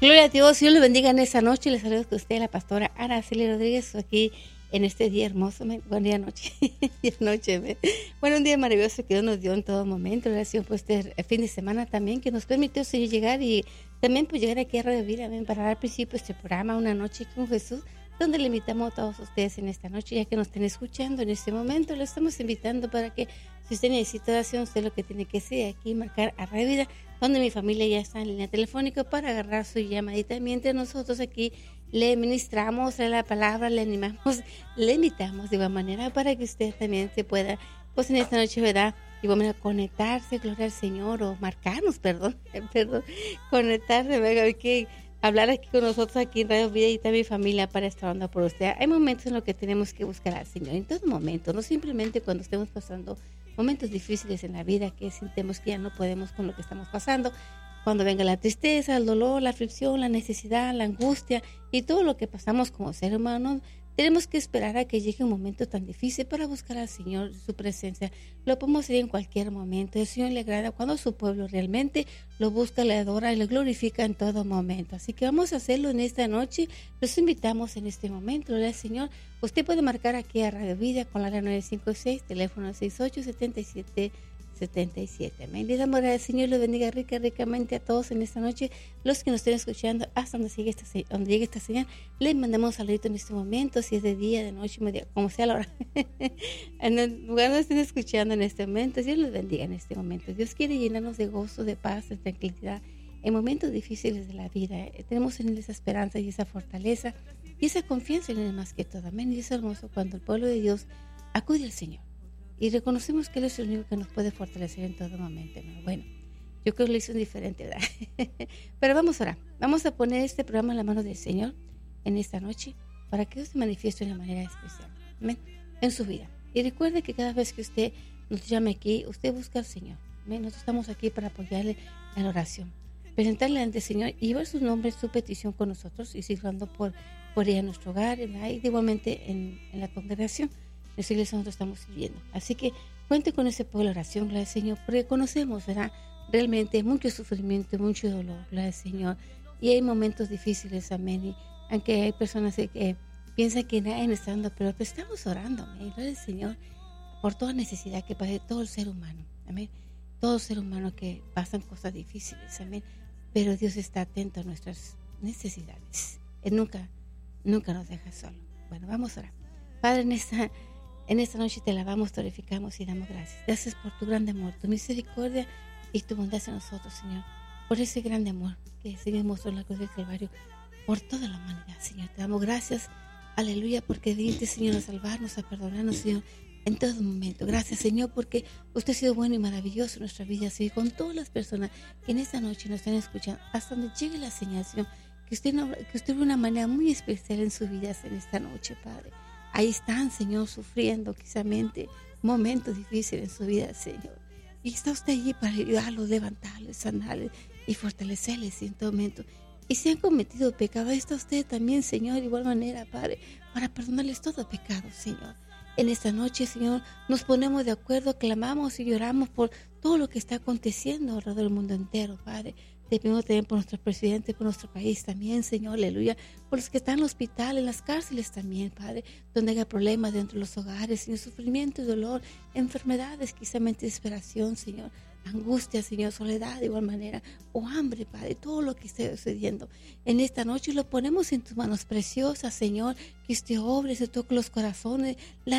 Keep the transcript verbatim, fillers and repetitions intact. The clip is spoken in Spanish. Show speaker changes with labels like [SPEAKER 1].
[SPEAKER 1] Gloria a Dios, Dios le bendiga en esta noche. Les saludo con usted, la pastora Araceli Rodríguez, aquí en este día hermoso. Buen día, noche. día, noche. Me. Bueno, un día maravilloso que Dios nos dio en todo momento. Gracias por este fin de semana también, que nos permitió, Señor, llegar y también pues llegar aquí a Radio Vida, amén, para dar principio a este programa, Una Noche con Jesús, donde le invitamos a todos ustedes en esta noche, ya que nos estén escuchando en este momento. Le estamos invitando para que, si usted necesita oración, usted lo que tiene que hacer aquí, marcar a Radio Vida, donde mi familia ya está en línea telefónica para agarrar su llamadita, mientras nosotros aquí le ministramos la palabra, le animamos, le invitamos de igual manera para que usted también se pueda, pues en esta noche, ¿verdad?, de igual manera conectarse, gloria al Señor, o marcarnos, perdón, perdón, conectarse, ¿verdad?, que hablar aquí con nosotros aquí en Radio Vida y también mi familia para estar orando por usted. Hay momentos en los que tenemos que buscar al Señor, en todo momento, no simplemente cuando estemos pasando momentos difíciles en la vida, que sintemos que ya no podemos con lo que estamos pasando, cuando venga la tristeza, el dolor, la aflicción, la necesidad, la angustia y todo lo que pasamos como ser humano. Tenemos que esperar a que llegue un momento tan difícil para buscar al Señor, su presencia. Lo podemos hacer en cualquier momento. El Señor le agrada cuando su pueblo realmente lo busca, le adora y le glorifica en todo momento. Así que vamos a hacerlo en esta noche. Los invitamos en este momento, ¿verdad, Señor? Usted puede marcar aquí a Radio Vida con la área nueve cinco seis, teléfono seis ocho siete siete siete siete. Amén. Le damos gracias, Señor, le bendiga rica, ricamente a todos en esta noche. Los que nos estén escuchando hasta donde llegue esta, donde llegue esta señal, les mandamos un saludito en este momento, si es de día, de noche, media, como sea la hora. En el lugar donde estén escuchando en este momento, Dios les bendiga en este momento. Dios quiere llenarnos de gozo, de paz, de tranquilidad en momentos difíciles de la vida. Tenemos en Él esa esperanza y esa fortaleza y esa confianza en Él más que todo. Amén. Y es hermoso cuando el pueblo de Dios acude al Señor y reconocemos que Él es el único que nos puede fortalecer en todo momento, ¿no? Bueno, yo creo que lo hizo diferente, ¿verdad? Pero vamos a orar. Vamos a poner este programa en la mano del Señor en esta noche para que Dios se manifieste de una manera especial, ¿amén?, en su vida. Y recuerde que cada vez que usted nos llame aquí, usted busca al Señor, ¿amén? Nosotros estamos aquí para apoyarle en la oración, presentarle ante el Señor y llevar su nombre, su petición con nosotros y seguir orando por, por ella en nuestro hogar, ¿verdad?, y igualmente en, en la congregación. En esa iglesia nosotros estamos sirviendo. Así que cuente con ese pueblo de oración, gloria al Señor, porque conocemos, ¿verdad?, realmente mucho sufrimiento, mucho dolor, gloria al Señor. Y hay momentos difíciles, amén. Y aunque hay personas que, que piensan que nadie nos está dando, pero pues estamos orando, amén, gloria al Señor, por toda necesidad que pase todo el ser humano, amén. Todo ser humano que pasan cosas difíciles, amén. Pero Dios está atento a nuestras necesidades. Él nunca, nunca nos deja solo. Bueno, vamos a orar. Padre, en esta... En esta noche te alabamos, te glorificamos y damos gracias. Gracias por tu grande amor, tu misericordia y tu bondad en nosotros, Señor. Por ese grande amor que el Señor mostró en la cruz del Calvario por toda la humanidad, Señor. Te damos gracias, aleluya, porque viniste, Señor, a salvarnos, a perdonarnos, Señor, en todo momento. Gracias, Señor, porque usted ha sido bueno y maravilloso en nuestra vida, Señor, con todas las personas que en esta noche nos están escuchando, hasta donde llegue la señal, Señor, que usted, no, que usted ve una manera muy especial en sus vidas en esta noche, Padre. Ahí están, Señor, sufriendo quizás momentos difíciles en su vida, Señor. Y está usted allí para ayudarlos, levantarles, sanarles y fortalecerles en todo momento. Y si han cometido pecado, ahí está usted también, Señor, de igual manera, Padre, para perdonarles todo pecado, Señor. En esta noche, Señor, nos ponemos de acuerdo, clamamos y lloramos por todo lo que está aconteciendo alrededor del mundo entero, Padre. Te pedimos también por nuestro presidente, por nuestro país también, Señor, aleluya. Por los que están en el hospital, en las cárceles también, Padre, donde haya problemas dentro de los hogares, Señor, sufrimiento y dolor, enfermedades, quizá desesperación, Señor, angustia, Señor, soledad de igual manera, o hambre, Padre, todo lo que esté sucediendo. En esta noche lo ponemos en tus manos preciosas, Señor, que usted obre, se toque los corazones, la